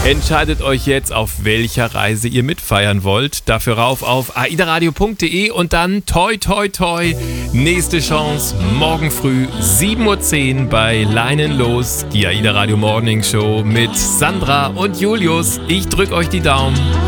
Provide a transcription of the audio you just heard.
Entscheidet euch jetzt, auf welcher Reise ihr mitfeiern wollt. Dafür rauf auf aidaradio.de und dann toi toi toi. Nächste Chance morgen früh 7.10 Uhr bei Leinen los. Die Aida Radio Morning Show mit Sandra und Julius. Ich drück euch die Daumen.